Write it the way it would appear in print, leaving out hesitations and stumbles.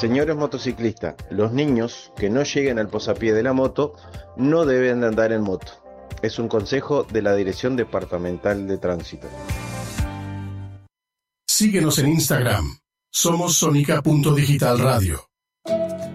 Señores motociclistas, los niños que no lleguen al posapié de la moto no deben de andar en moto. Es un consejo de la Dirección Departamental de Tránsito. Síguenos en Instagram. Somos Sonica.Digital Radio.